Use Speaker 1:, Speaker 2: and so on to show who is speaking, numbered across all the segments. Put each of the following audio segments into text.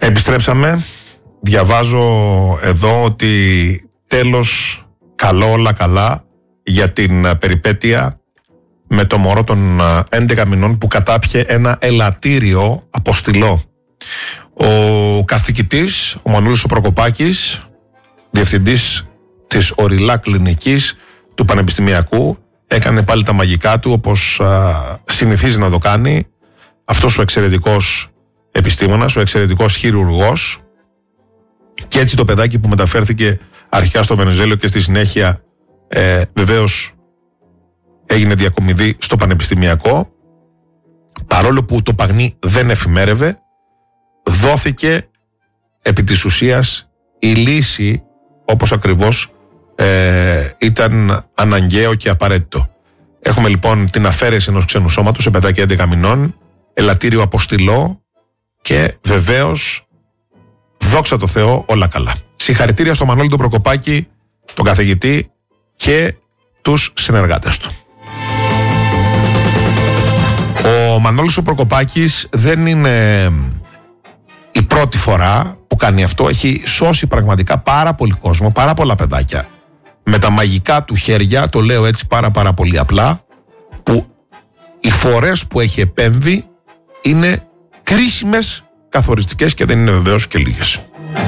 Speaker 1: Επιστρέψαμε. Διαβάζω εδώ ότι τέλος καλό, όλα καλά για την περιπέτεια με το μωρό των 11 μηνών που κατάπιε ένα ελαττήριο αποστηλό. Ο καθηγητής, ο Μανώλης ο Προκοπάκης, διευθυντής της Ορειλά Κλινικής του Πανεπιστημιακού, έκανε πάλι τα μαγικά του όπως συνηθίζει να το κάνει αυτός ο εξαιρετικός επιστήμονας, ο εξαιρετικός χειρουργός. Και έτσι το παιδάκι που μεταφέρθηκε αρχικά στο Βενιζέλιο και στη συνέχεια βεβαίως έγινε διακομιδή στο Πανεπιστημιακό, παρόλο που το παγνί δεν εφημέρευε, δόθηκε επί της ουσίας η λύση όπως ακριβώς ήταν αναγκαίο και απαραίτητο. Έχουμε λοιπόν την αφαίρεση ενός ξένου σώματος σε παιδάκι 11 μηνών, ελαττήριο αποστηλό και βεβαίως, δόξα τω Θεώ, όλα καλά. Συγχαρητήρια στο Μανώλη τον Προκοπάκη, τον καθηγητή και τους συνεργάτες του. Ο Μανώλης ο Προκοπάκης δεν είναι η πρώτη φορά που κάνει αυτό. Έχει σώσει πραγματικά πάρα πολύ κόσμο, πάρα πολλά παιδάκια με τα μαγικά του χέρια, το λέω έτσι πάρα πολύ απλά, που οι φορές που έχει επέμβει είναι κρίσιμες, καθοριστικές και δεν είναι βεβαίως και λίγες.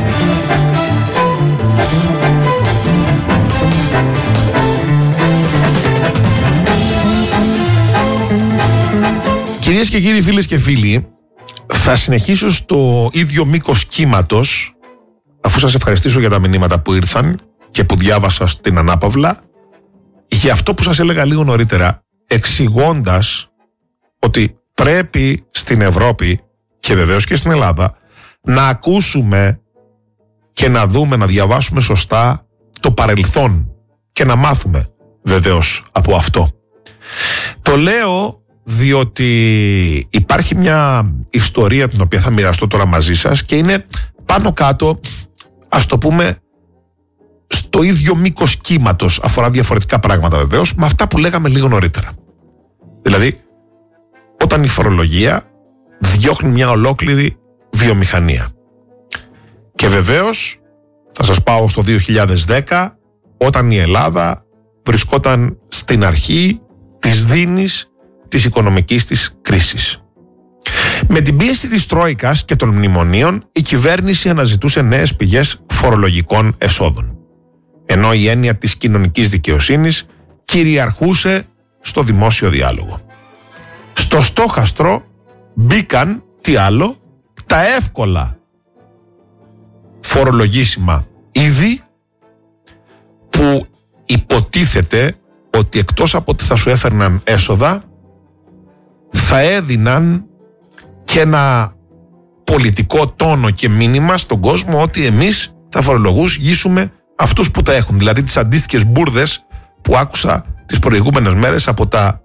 Speaker 1: Κυρίες και κύριοι, φίλες και φίλοι, θα συνεχίσω στο ίδιο μήκος κύματος, αφού σας ευχαριστήσω για τα μηνύματα που ήρθαν και που διάβασα στην ανάπαυλα, για αυτό που σας έλεγα λίγο νωρίτερα, εξηγώντας ότι πρέπει στην Ευρώπη και βεβαίως και στην Ελλάδα να ακούσουμε και να δούμε, να διαβάσουμε σωστά το παρελθόν και να μάθουμε βεβαίως από αυτό. Το λέω διότι υπάρχει μια ιστορία την οποία θα μοιραστώ τώρα μαζί σας και είναι πάνω κάτω, ας το πούμε, στο ίδιο μήκος κύματος, αφορά διαφορετικά πράγματα βεβαίως, με αυτά που λέγαμε λίγο νωρίτερα. Δηλαδή, όταν η φορολογία διώχνει μια ολόκληρη βιομηχανία. Και βεβαίως θα σας πάω στο 2010, όταν η Ελλάδα βρισκόταν στην αρχή της δίνης της οικονομικής της κρίσης. Με την πίεση της Τρόικας και των μνημονίων, η κυβέρνηση αναζητούσε νέες πηγές φορολογικών εσόδων, ενώ η έννοια της κοινωνικής δικαιοσύνης κυριαρχούσε στο δημόσιο διάλογο. Στο στόχαστρο μπήκαν, τι άλλο, τα εύκολα φορολογήσιμα είδη που υποτίθεται ότι εκτός από ότι θα σου έφερναν έσοδα, θα έδιναν και ένα πολιτικό τόνο και μήνυμα στον κόσμο ότι εμείς θα φορολογήσουμε αυτούς που τα έχουν. Δηλαδή τις αντίστοιχες μπουρδες που άκουσα τις προηγούμενες μέρες από τα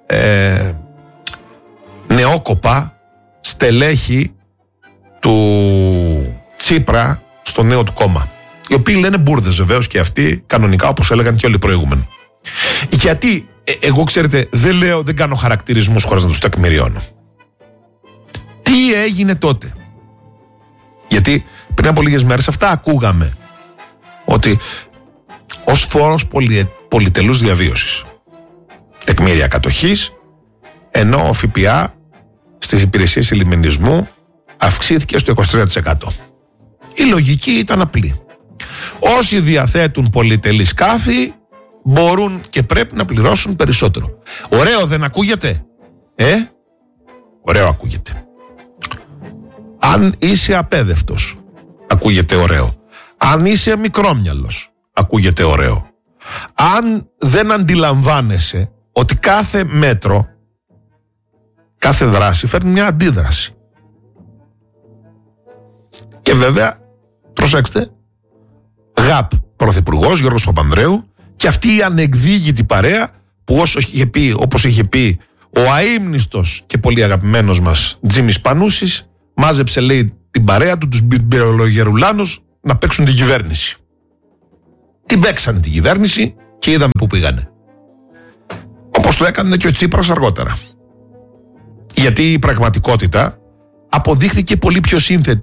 Speaker 1: νεόκοπα στελέχη του Τσίπρα στο νέο του κόμμα, οι οποίοι λένε μπουρδες βεβαίως και αυτοί κανονικά, όπως έλεγαν και όλοι οι προηγούμενοι. Γιατί εγώ, ξέρετε, δεν κάνω χαρακτηρισμούς χωρίς να τους τεκμηριώνω. Τι έγινε τότε? Γιατί πριν από λίγες μέρες αυτά ακούγαμε, ότι ως φόρος πολυτελούς διαβίωσης, τεκμήρια κατοχής, ενώ ο ΦΠΑ στις υπηρεσίες ελιμενισμού αυξήθηκε στο 23%. Η λογική ήταν απλή. Όσοι διαθέτουν πολυτελή σκάφη μπορούν και πρέπει να πληρώσουν περισσότερο. Ωραίο δεν ακούγεται? Ωραίο ακούγεται. Αν είσαι απέδευτος, ακούγεται ωραίο. Αν είσαι μικρόμυαλος, ακούγεται ωραίο. Αν δεν αντιλαμβάνεσαι ότι κάθε μέτρο, κάθε δράση φέρνει μια αντίδραση. Και βέβαια, προσέξτε, ΓΑΠ πρωθυπουργός Γιώργος Παπανδρέου και αυτή η ανεκδίγητη παρέα που όπως είχε πει ο αείμνηστος και πολύ αγαπημένος μας Τζίμις Πανούσης, μάζεψε, λέει, την παρέα του, τους μπιρολογερουλάνους, να παίξουν την κυβέρνηση. Την παίξανε την κυβέρνηση και είδαμε που πήγανε. Όπως το έκανε και ο Τσίπρας αργότερα. Γιατί η πραγματικότητα αποδείχθηκε πολύ πιο σύνθετη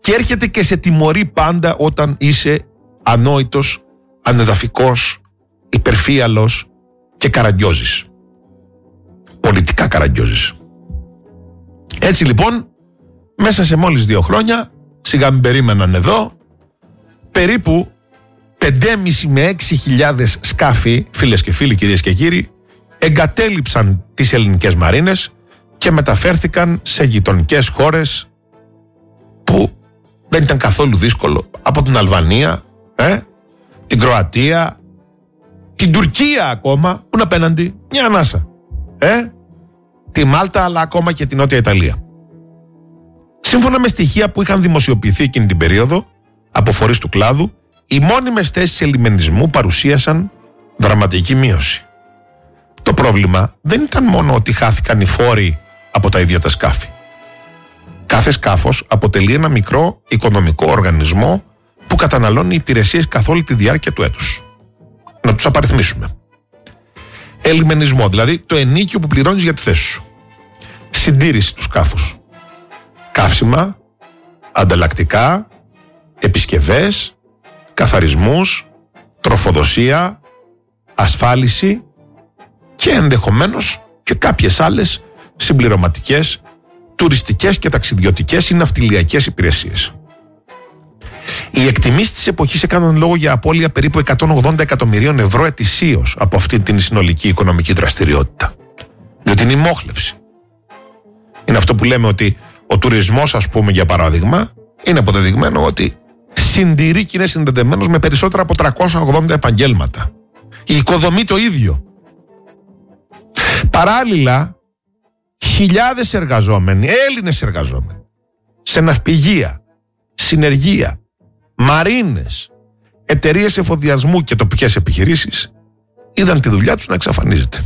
Speaker 1: και έρχεται και σε τιμωρεί πάντα όταν είσαι ανόητος, ανεδαφικός, υπερφύαλος και καραγκιόζης. Πολιτικά καραγκιόζης. Έτσι λοιπόν, μέσα σε μόλις 2 χρόνια, σιγά μην περίμεναν εδώ, περίπου 5.500 με 6.000 σκάφη, φίλες και φίλοι, κυρίες και κύριοι, εγκατέλειψαν τις ελληνικές μαρίνες και μεταφέρθηκαν σε γειτονικές χώρες που δεν ήταν καθόλου δύσκολο, από την Αλβανία, την Κροατία, την Τουρκία ακόμα, που είναι απέναντι, μια ανάσα, τη Μάλτα, αλλά ακόμα και την Νότια Ιταλία. Σύμφωνα με στοιχεία που είχαν δημοσιοποιηθεί εκείνη την περίοδο από φορείς του κλάδου, οι μόνιμες θέσεις ελιμενισμού παρουσίασαν δραματική μείωση. Το πρόβλημα δεν ήταν μόνο ότι χάθηκαν οι φόροι από τα ίδια τα σκάφη. Κάθε σκάφος αποτελεί ένα μικρό οικονομικό οργανισμό που καταναλώνει υπηρεσίες καθ' όλη τη διάρκεια του έτους. Να τους απαριθμίσουμε. Ελιμενισμό, δηλαδή το ενίκιο που πληρώνεις για τη θέση σου. Συντήρηση του σκάφους. Καύσιμα, ανταλλακτικά, επισκευές, καθαρισμούς, τροφοδοσία, ασφάλιση και ενδεχομένως και κάποιες άλλες συμπληρωματικές, τουριστικές και ταξιδιωτικές ή ναυτιλιακές υπηρεσίες. Οι εκτιμήσεις της εποχής έκαναν λόγο για απώλεια περίπου 180 εκατομμυρίων ευρώ ετησίως από αυτή την συνολική οικονομική δραστηριότητα. Διότι είναι η μόχλευση. Είναι αυτό που λέμε ότι ο τουρισμός, ας πούμε, για παράδειγμα, είναι αποδεδειγμένο ότι συντηρεί και είναι συνδεδεμένος με περισσότερα από 380 επαγγέλματα. Η οικοδομή το ίδιο. Παράλληλα, χιλιάδες εργαζόμενοι, Έλληνες εργαζόμενοι, σε ναυπηγεία, συνεργεία, μαρίνες, εταιρείες εφοδιασμού και τοπικές επιχειρήσεις, είδαν τη δουλειά τους να εξαφανίζεται.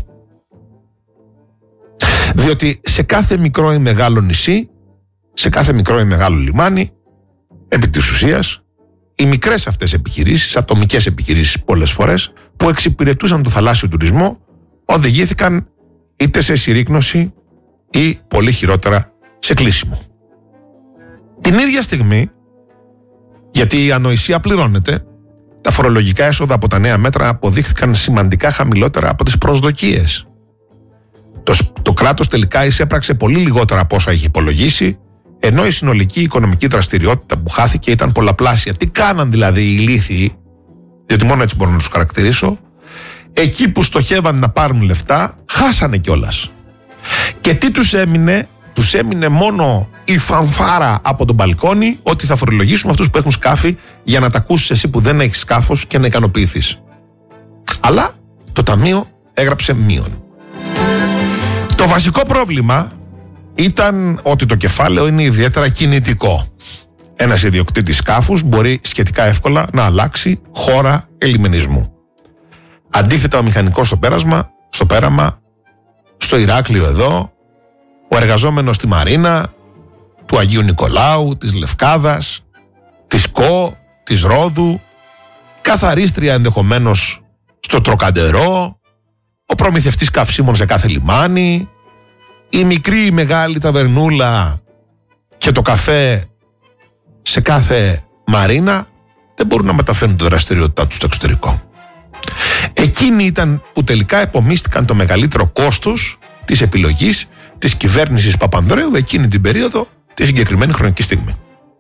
Speaker 1: Διότι σε κάθε μικρό ή μεγάλο νησί, σε κάθε μικρό ή μεγάλο λιμάνι, επί της ουσίας, οι μικρές αυτές επιχειρήσεις, ατομικές επιχειρήσεις πολλές φορές, που εξυπηρετούσαν το θαλάσσιο τουρισμό, οδηγήθηκαν είτε σε συρρίκνωση ή πολύ χειρότερα σε κλείσιμο. Την ίδια στιγμή, γιατί η ανοησία πληρώνεται, τα φορολογικά έσοδα από τα νέα μέτρα αποδείχθηκαν σημαντικά χαμηλότερα από τις προσδοκίες. Το κράτος τελικά εισέπραξε πολύ λιγότερα από όσα είχε υπολογίσει, ενώ η συνολική οικονομική δραστηριότητα που χάθηκε ήταν πολλαπλάσια. Τι κάναν δηλαδή οι ηλίθιοι, διότι μόνο έτσι μπορώ να τους χαρακτηρίσω, εκεί που στοχεύαν να πάρουν λεφτά, χάσανε κιόλας. Και τι τους έμεινε? Τους έμεινε μόνο η φανφάρα από τον μπαλκόνι ότι θα φορολογήσουμε αυτούς που έχουν σκάφη για να τα ακούσεις εσύ που δεν έχεις σκάφος και να ικανοποιηθείς. Αλλά το ταμείο έγραψε μείον. Το βασικό πρόβλημα ήταν ότι το κεφάλαιο είναι ιδιαίτερα κινητικό. Ένας ιδιοκτήτης σκάφους μπορεί σχετικά εύκολα να αλλάξει χώρα ελιμενισμού. Αντίθετα, ο μηχανικός στο πέραμα, στο Ηράκλειο εδώ, ο εργαζόμενος στη Μαρίνα, του Αγίου Νικολάου, της Λευκάδας, της ΚΟ, της Ρόδου, καθαρίστρια ενδεχομένως στο Τροκαντερό, ο προμηθευτής καυσίμων σε κάθε λιμάνι, η μικρή ή μεγάλη ταβερνούλα και το καφέ σε κάθε μαρίνα δεν μπορούν να μεταφέρουν τη δραστηριότητά τους στο εξωτερικό. Εκείνοι ήταν που τελικά επομίστηκαν το μεγαλύτερο κόστος της επιλογής της κυβέρνησης Παπανδρέου εκείνη την περίοδο, τη συγκεκριμένη χρονική στιγμή.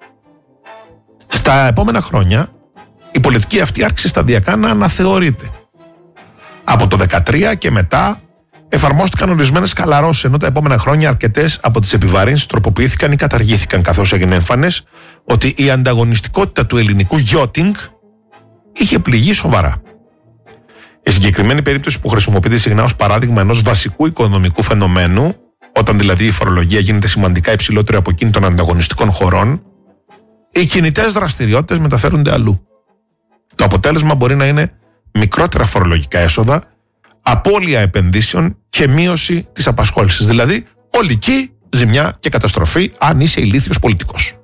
Speaker 1: Στα επόμενα χρόνια η πολιτική αυτή άρχισε σταδιακά να αναθεωρείται. Από το 2013 και μετά εφαρμόστηκαν ορισμένες χαλαρώσεις, ενώ τα επόμενα χρόνια αρκετές από τις επιβαρύνσεις τροποποιήθηκαν ή καταργήθηκαν, καθώς έγινε εμφανές ότι η ανταγωνιστικότητα του ελληνικού yachting είχε πληγεί σοβαρά. Η συγκεκριμένη περίπτωση που χρησιμοποιείται συχνά ως παράδειγμα ενός βασικού οικονομικού φαινομένου, όταν δηλαδή η φορολογία γίνεται σημαντικά υψηλότερη από εκείνη των ανταγωνιστικών χωρών, οι κινητές δραστηριότητες μεταφέρονται αλλού. Το αποτέλεσμα μπορεί να είναι μικρότερα φορολογικά έσοδα, απώλεια επενδύσεων και μείωση της απασχόλησης. Δηλαδή, ολική ζημιά και καταστροφή αν είσαι ηλίθιος πολιτικός.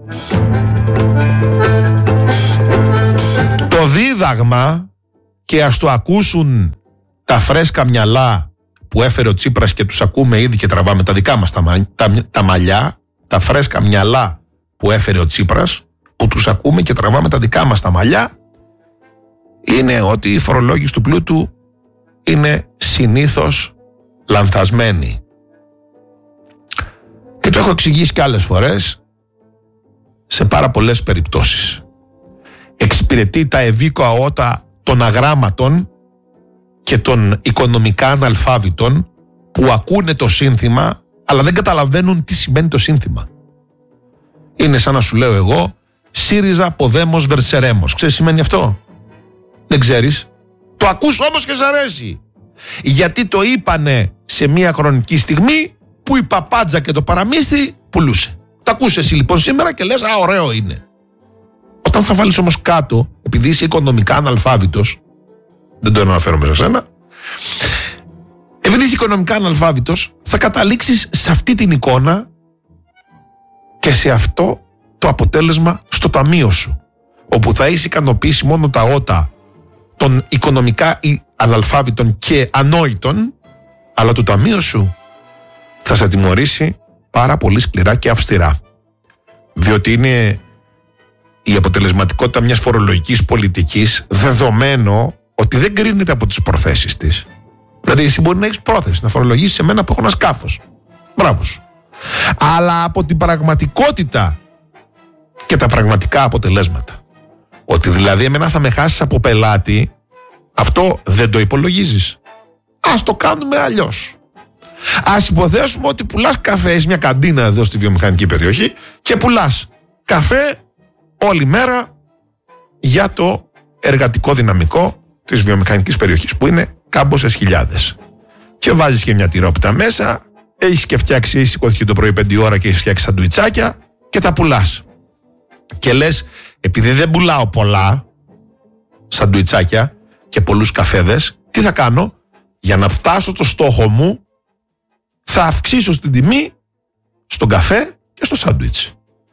Speaker 1: Το δίδαγμα, και ας το ακούσουν τα φρέσκα μυαλά που έφερε ο Τσίπρας και τους ακούμε ήδη και τραβάμε τα δικά μας τα μαλλιά, τα φρέσκα μυαλά που έφερε ο Τσίπρας, που τους ακούμε και τραβάμε τα δικά μας τα μαλλιά, είναι ότι η φορολόγηση του πλούτου είναι συνήθως λανθασμένη. Και το έχω εξηγήσει και άλλες φορές σε πάρα πολλές περιπτώσεις. Εξυπηρετεί τα ευήκοα ότα των αγράμματων και των οικονομικά αναλφάβητων που ακούνε το σύνθημα αλλά δεν καταλαβαίνουν τι σημαίνει το σύνθημα. Είναι σαν να σου λέω εγώ ΣΥΡΙΖΑ Ποδέμος Βερσερέμος. Ξέρεις τι σημαίνει αυτό? Δεν ξέρεις. Το ακούς όμως και σ' αρέσει. Γιατί το είπανε σε μια χρονική στιγμή που η παπάντζα και το παραμύθι πουλούσε. Το ακούς εσύ λοιπόν σήμερα και λες ωραίο είναι. Όταν θα βάλεις όμως κάτω, επειδή είσαι οικονομικά αναλφάβητος, δεν το αναφέρομαι σε σένα, επειδή είσαι οικονομικά αναλφάβητος, θα καταλήξεις σε αυτή την εικόνα και σε αυτό το αποτέλεσμα στο ταμείο σου, όπου θα είσαι ικανοποιήσει μόνο τα ότα των οικονομικά αναλφάβητων και ανόητων, αλλά το ταμείο σου θα σε τιμωρήσει πάρα πολύ σκληρά και αυστηρά. Διότι είναι η αποτελεσματικότητα μιας φορολογικής πολιτικής δεδομένο ότι δεν κρίνεται από τις προθέσεις της. Δηλαδή εσύ μπορεί να έχεις πρόθεση να φορολογήσεις εμένα που έχω ένα σκάφος. Μπράβο σου. Αλλά από την πραγματικότητα και τα πραγματικά αποτελέσματα. Ότι δηλαδή εμένα θα με χάσεις από πελάτη, αυτό δεν το υπολογίζεις. Ας το κάνουμε αλλιώς. Ας υποθέσουμε ότι πουλάς καφέ, έχεις μια καντίνα εδώ στη βιομηχανική περιοχή και πουλάς καφέ όλη μέρα για το εργατικό δυναμικό της βιομηχανικής περιοχής που είναι κάμποσες χιλιάδες. Και βάζεις και μια τυρόπιτα μέσα, έχεις και φτιάξει, έχεις σηκώθηκε το πρωί 5 ώρα και έχεις φτιάξει σαντουιτσάκια και τα πουλάς. Και λες, επειδή δεν πουλάω πολλά σαντουιτσάκια και πολλούς καφέδες, τι θα κάνω? Για να φτάσω το στόχο μου θα αυξήσω στην τιμή στον καφέ και στο σάντουιτς.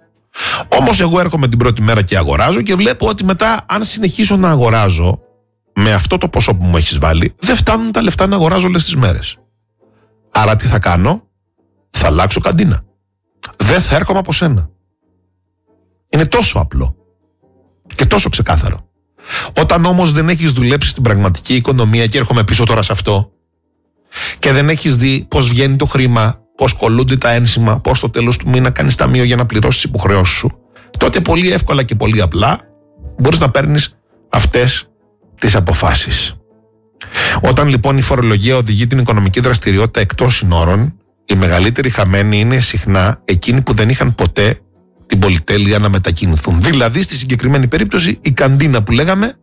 Speaker 1: Όμως εγώ έρχομαι την πρώτη μέρα και αγοράζω και βλέπω ότι μετά αν συνεχίσω να αγοράζω με αυτό το ποσό που μου έχεις βάλει, δεν φτάνουν τα λεφτά να αγοράζω όλες τις μέρες. Άρα τι θα κάνω? Θα αλλάξω καντίνα. Δεν θα έρχομαι από σένα. Είναι τόσο απλό και τόσο ξεκάθαρο. Όταν όμως δεν έχεις δουλέψει στην πραγματική οικονομία, και έρχομαι πίσω τώρα σε αυτό, και δεν έχεις δει πώς βγαίνει το χρήμα, πώς κολλούνται τα ένσημα, πώς στο τέλος του μήνα κάνεις ταμείο για να πληρώσεις τις υποχρεώσεις σου, τότε πολύ εύκολα και πολύ απλά μπορείς να παίρνεις αυτές τις αποφάσεις. Όταν λοιπόν η φορολογία οδηγεί την οικονομική δραστηριότητα εκτός συνόρων, οι μεγαλύτεροι χαμένοι είναι συχνά εκείνοι που δεν είχαν ποτέ την πολυτέλεια να μετακινηθούν. Δηλαδή στη συγκεκριμένη περίπτωση η καντίνα που λέγαμε,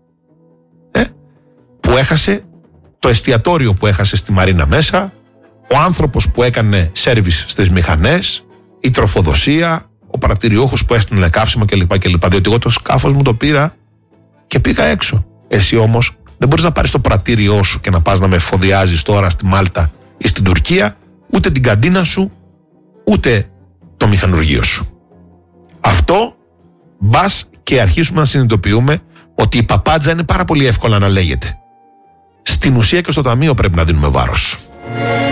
Speaker 1: που έχασε, το εστιατόριο που έχασε στη Μαρίνα μέσα, ο άνθρωπος που έκανε σέρβις στις μηχανές, η τροφοδοσία, ο παρατηριούχος που έστειλε καύσιμο κλπ. Διότι εγώ το σκάφος μου το πήρα και πήγα έξω. Εσύ όμως δεν μπορείς να πάρεις το πρατήριό σου και να πας να με εφοδιάζεις τώρα στη Μάλτα ή στην Τουρκία, ούτε την καντίνα σου, ούτε το μηχανουργείο σου. Αυτό μπας και αρχίσουμε να συνειδητοποιούμε ότι η παπάντζα είναι πάρα πολύ εύκολα να λέγεται. Στην ουσία και στο ταμείο πρέπει να δίνουμε βάρος.